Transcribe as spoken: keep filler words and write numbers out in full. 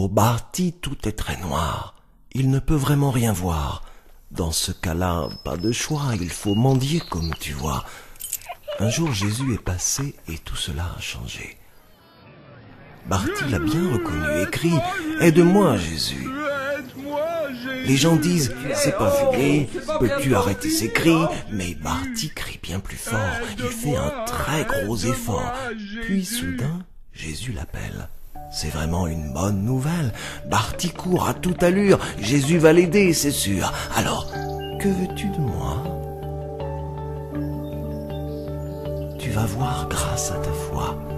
Pour Barty, tout est très noir. Il ne peut vraiment rien voir. Dans ce cas-là, pas de choix, il faut mendier comme tu vois. Un jour, Jésus est passé et tout cela a changé. Barty l'a bien reconnu et crie « Aide-moi, Jésus !» Les gens disent « C'est pas fini, peux-tu arrêter ces cris ?» Mais Barty crie bien plus fort, il fait un très gros effort. Puis soudain, Jésus l'appelle. C'est vraiment une bonne nouvelle. Barty court à toute allure, Jésus va l'aider, c'est sûr. Alors, que veux-tu de moi ? Tu vas voir grâce à ta foi.